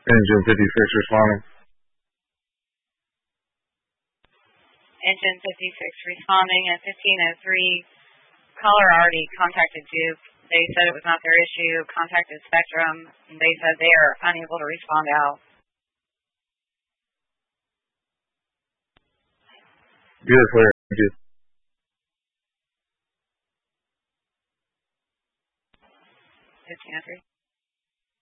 Engine 56 responding. Engine 56 responding at 1503. Caller already contacted Duke. They said it was not their issue. Contacted Spectrum. And they said they are unable to respond out. Beautiful. Thank you. 1503.